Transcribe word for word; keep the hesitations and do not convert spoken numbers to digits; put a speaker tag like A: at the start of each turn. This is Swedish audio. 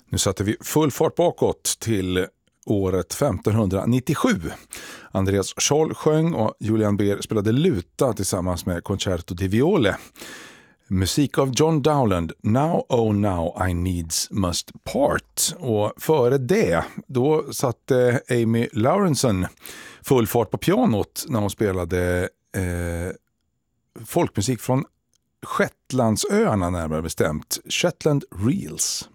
A: Nu satte vi full fart bakåt till året femtonhundranittiosju. Andreas Scholl sjöng och Julian Beer spelade luta tillsammans med Concerto di Viole. Musik av John Dowland, Now Oh Now I Needs Must Part. Och före det, då satte Amy Laurenson full fart på pianot när hon spelade eh, folkmusik från Shetlandsöarna närmare bestämt, Shetland Reels.